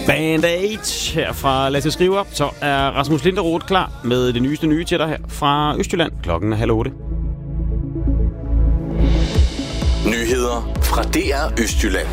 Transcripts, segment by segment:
Band-Aid her fra Lasse Skriver. Så er Rasmus Linderoth klar med det nyeste nye til dig her fra Østjylland. Klokken er 7:30. Nyheder fra DR Østjylland.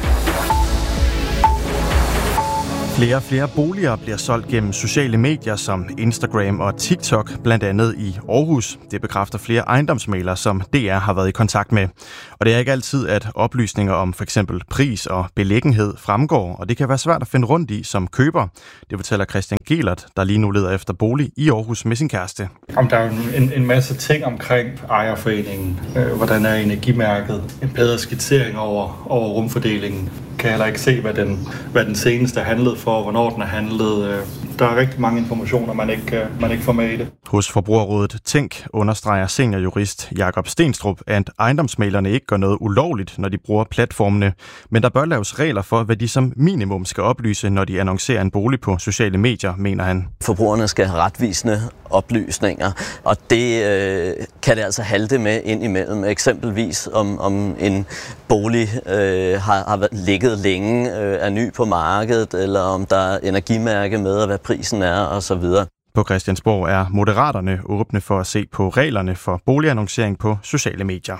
Flere og flere boliger bliver solgt gennem sociale medier som Instagram og TikTok, blandt andet i Aarhus. Det bekræfter flere ejendomsmæglere, som DR har været i kontakt med. Og det er ikke altid, at oplysninger om f.eks. pris og beliggenhed fremgår, og det kan være svært at finde rundt i som køber. Det fortæller Christian Gelert, der lige nu leder efter bolig i Aarhus med sin kæreste. Der er en masse ting omkring ejerforeningen. Hvordan er energimærket? En bedre skitsering over rumfordelingen. Kan heller ikke se, hvad den seneste handlede for, hvornår den er handlet. Der er rigtig mange informationer, man ikke får med i det. Hos Forbrugerrådet Tænk understreger seniorjurist Jakob Stenstrup, at ejendomsmæglerne ikke gør noget ulovligt, når de bruger platformene, men der bør laves regler for, hvad de som minimum skal oplyse, når de annoncerer en bolig på sociale medier, mener han. Forbrugerne skal have retvisende oplysninger, og det kan det altså halte med ind imellem. Eksempelvis om en bolig har ligget længe, er ny på markedet, eller om der er energimærke med, og hvad prisen er, osv. På Christiansborg er Moderaterne åbne for at se på reglerne for boligannoncering på sociale medier.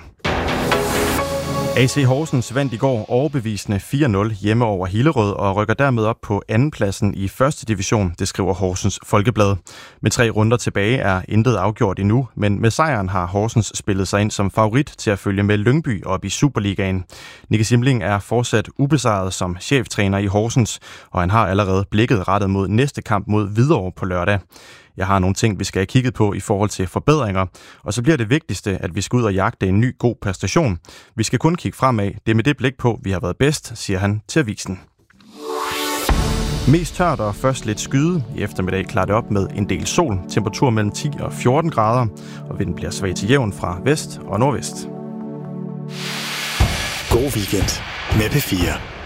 AC Horsens vandt i går overbevisende 4-0 hjemme over Hillerød og rykker dermed op på andenpladsen i første division, det skriver Horsens Folkeblad. Med 3 runder tilbage er intet afgjort endnu, men med sejren har Horsens spillet sig ind som favorit til at følge med Lyngby op i Superligaen. Nicky Simling er fortsat ubesejret som cheftræner i Horsens, og han har allerede blikket rettet mod næste kamp mod Hvidovre på lørdag. Jeg har nogle ting, vi skal have kigget på i forhold til forbedringer, og så bliver det vigtigste, at vi skal ud og jagte en ny god præstation. Vi skal kun kigge fremad. Det er med det blik på, vi har været bedst, siger han til avisen. Mest tørt og først lidt skyde. I eftermiddag klarer det op med en del sol. Temperatur mellem 10 og 14 grader, og vinden bliver svag til jævn fra vest og nordvest. God weekend med P4.